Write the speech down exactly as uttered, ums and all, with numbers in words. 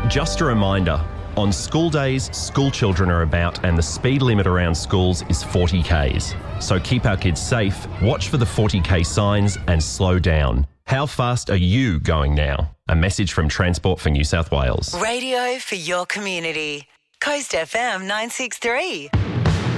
Just a reminder, on school days, school children are about and the speed limit around schools is forty kays. So keep our kids safe, watch for the forty k signs and slow down. How fast are you going now? A message from Transport for New South Wales. Radio for your community. Coast F M nine six three.